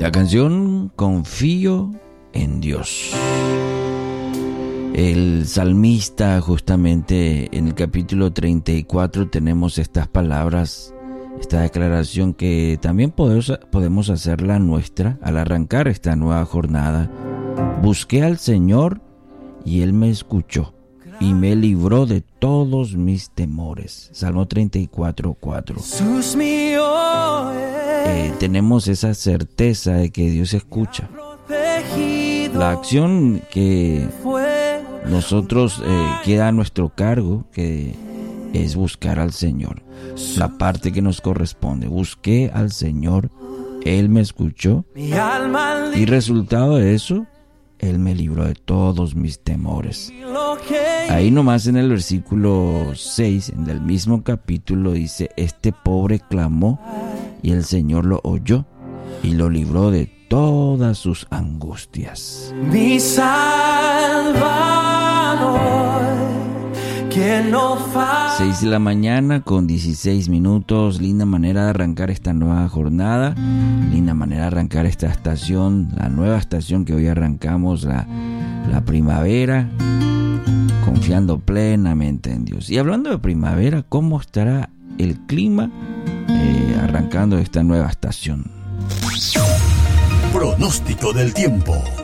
La canción Confío en Dios. El salmista, justamente en el capítulo 34, tenemos estas palabras, esta declaración que también podemos hacerla nuestra al arrancar esta nueva jornada. Busqué al Señor y Él me escuchó y me libró de todos mis temores. Salmo 34:4. Tenemos esa certeza de que Dios escucha. La acción que nosotros queda a nuestro cargo, que es buscar al Señor. La parte que nos corresponde. Busqué al Señor, Él me escuchó y resultado de eso, Él me libró de todos mis temores. Ahí nomás en el versículo 6 del mismo capítulo dice: este pobre clamó y el Señor lo oyó y lo libró de todas sus angustias. Mi Salvador, que no falla. 6 de la mañana con 16 minutos. Linda manera de arrancar esta nueva jornada. Linda manera de arrancar esta estación, la nueva estación que hoy arrancamos, la primavera, confiando plenamente en Dios. Y hablando de primavera, ¿cómo estará el clima arrancando esta nueva estación? Pronóstico del tiempo.